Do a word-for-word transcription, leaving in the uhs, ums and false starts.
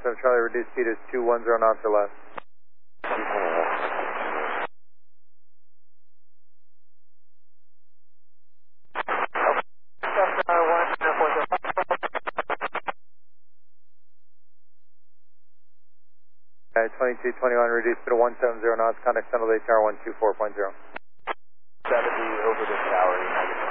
seven Charlie, reduced speed is two one zero knots or less. Okay, twenty-two twenty-one, reduced speed of one seven zero knots, contact Central A Tower one two four point zero. seventy over the tower, United.